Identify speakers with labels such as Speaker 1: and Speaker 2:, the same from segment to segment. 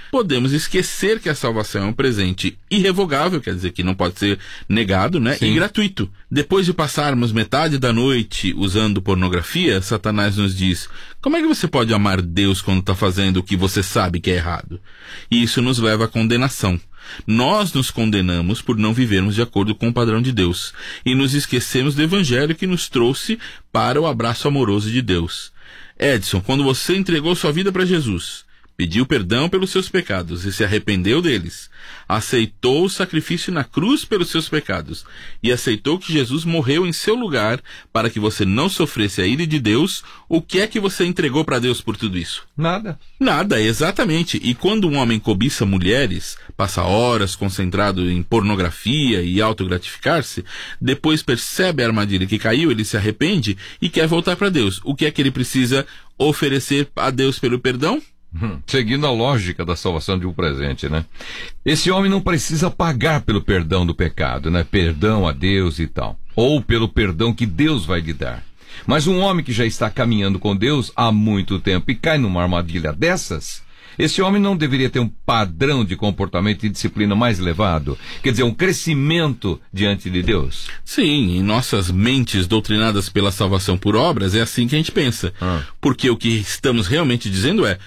Speaker 1: podemos esquecer que a salvação é um presente irrevogável, quer dizer que não pode ser negado, né?
Speaker 2: Sim.
Speaker 1: E gratuito. Depois de passarmos metade da noite usando pornografia, Satanás nos diz: como é que você pode amar Deus quando está fazendo o que você sabe que é errado? E isso nos leva à condenação. Nós nos condenamos por não vivermos de acordo com o padrão de Deus e nos esquecemos do evangelho que nos trouxe para o abraço amoroso de Deus. Edson, quando você entregou sua vida para Jesus, pediu perdão pelos seus pecados e se arrependeu deles, aceitou o sacrifício na cruz pelos seus pecados e aceitou que Jesus morreu em seu lugar para que você não sofresse a ira de Deus, o que é que você entregou para Deus por tudo isso?
Speaker 2: Nada.
Speaker 1: Nada, exatamente. E quando um homem cobiça mulheres, passa horas concentrado em pornografia e autogratificar-se, depois percebe a armadilha que caiu, ele se arrepende e quer voltar para Deus. O que é que ele precisa oferecer a Deus pelo perdão?
Speaker 2: Seguindo a lógica da salvação de um presente, né? Esse homem não precisa pagar pelo perdão do pecado, né? Perdão a Deus e tal. Ou pelo perdão que Deus vai lhe dar. Mas um homem que já está caminhando com Deus há muito tempo e cai numa armadilha dessas, esse homem não deveria ter um padrão de comportamento e disciplina mais elevado? Quer dizer, um crescimento diante de Deus?
Speaker 1: Sim, em nossas mentes doutrinadas pela salvação por obras, é assim que a gente pensa. Porque o que estamos realmente dizendo é: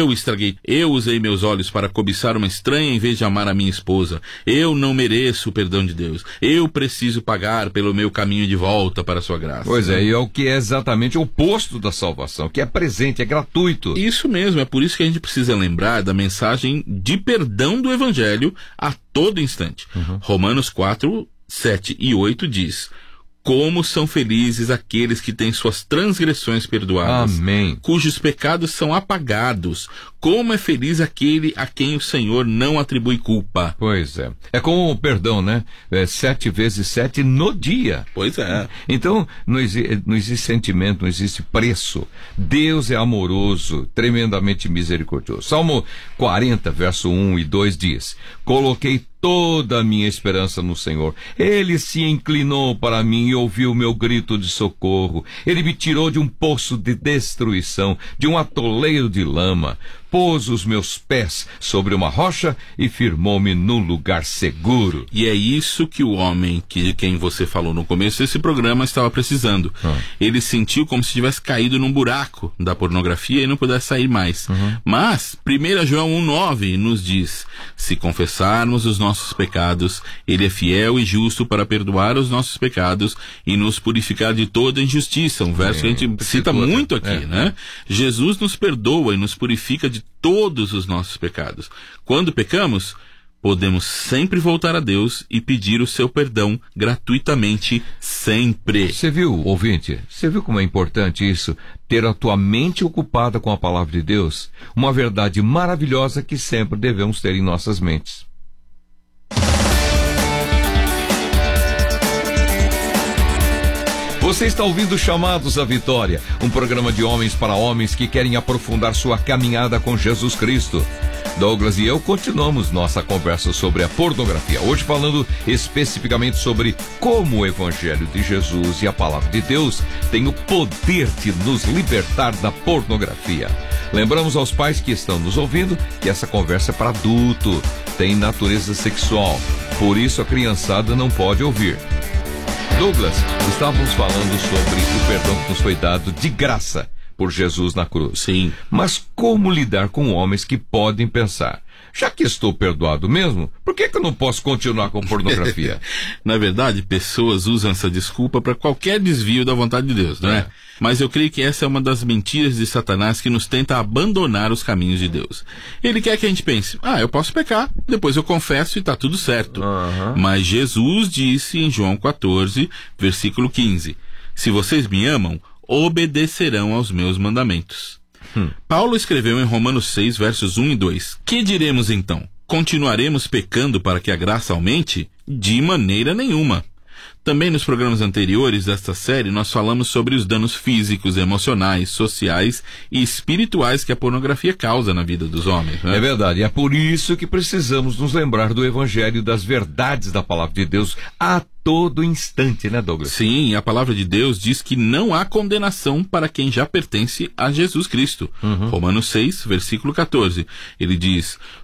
Speaker 1: eu usei meus olhos para cobiçar uma estranha em vez de amar a minha esposa. Eu não mereço o perdão de Deus. Eu preciso pagar pelo meu caminho de volta para a sua graça.
Speaker 2: Pois é, e é o que é exatamente o oposto da salvação, que é presente, é gratuito.
Speaker 1: Isso mesmo, é por isso que a gente precisa lembrar da mensagem de perdão do Evangelho a todo instante. Romanos 4, 7 e 8 diz: como são felizes aqueles que têm suas transgressões perdoadas,
Speaker 2: Amém.
Speaker 1: Cujos pecados são apagados. Como é feliz aquele a quem o Senhor não atribui culpa.
Speaker 2: Pois é. É como o perdão, né? 7 vezes 7 no dia.
Speaker 1: Pois é.
Speaker 2: Então, não existe sentimento, não existe preço. Deus é amoroso, tremendamente misericordioso. Salmo 40, verso 1 e 2 diz: coloquei toda a minha esperança no Senhor. Ele se inclinou para mim e ouviu meu grito de socorro. Ele me tirou de um poço de destruição, de um atoleiro de lama. Pôs os meus pés sobre uma rocha e firmou-me num lugar seguro.
Speaker 1: E é isso que o homem de quem você falou no começo desse programa estava precisando. Ele sentiu como se tivesse caído num buraco da pornografia e não pudesse sair mais. Mas 1 João 1,9 nos diz: se confessarmos os nossos pecados, Ele é fiel e justo para perdoar os nossos pecados e nos purificar de toda injustiça. Um verso que a gente cita muito aqui, né? Jesus nos perdoa e nos purifica de todos os nossos pecados. Quando pecamos, podemos sempre voltar a Deus e pedir o seu perdão gratuitamente, sempre.
Speaker 2: Você viu, ouvinte? Você viu como é importante isso? Ter a tua mente ocupada com a palavra de Deus? Uma verdade maravilhosa que sempre devemos ter em nossas mentes. Você está ouvindo Chamados à Vitória, um programa de homens para homens que querem aprofundar sua caminhada com Jesus Cristo. Douglas e eu continuamos nossa conversa sobre a pornografia, hoje falando especificamente sobre como o Evangelho de Jesus e a Palavra de Deus têm o poder de nos libertar da pornografia. Lembramos aos pais que estão nos ouvindo que essa conversa é para adulto, tem natureza sexual, por isso a criançada não pode ouvir. Douglas, estávamos falando sobre o perdão que nos foi dado de graça por Jesus na cruz.
Speaker 1: Sim.
Speaker 2: Mas como lidar com homens que podem pensar: já que estou perdoado mesmo, por que eu não posso continuar com pornografia?
Speaker 1: Na verdade, pessoas usam essa desculpa para qualquer desvio da vontade de Deus, não é? Mas eu creio que essa é uma das mentiras de Satanás que nos tenta abandonar os caminhos de Deus. Ele quer que a gente pense: eu posso pecar, depois eu confesso e está tudo certo. Mas Jesus disse em João 14, versículo 15: se vocês me amam, obedecerão aos meus mandamentos. Paulo escreveu em Romanos 6, versos 1 e 2: que diremos então? Continuaremos pecando para que a graça aumente? De maneira nenhuma. Também nos programas anteriores desta série nós falamos sobre os danos físicos, emocionais, sociais e espirituais que a pornografia causa na vida dos homens, né?
Speaker 2: É verdade, é por isso que precisamos nos lembrar do Evangelho, das verdades da Palavra de Deus a todo instante, né, Douglas?
Speaker 1: Sim, a Palavra de Deus diz que não há condenação para quem já pertence a Jesus Cristo. Romanos 6, versículo 14. Ele diz: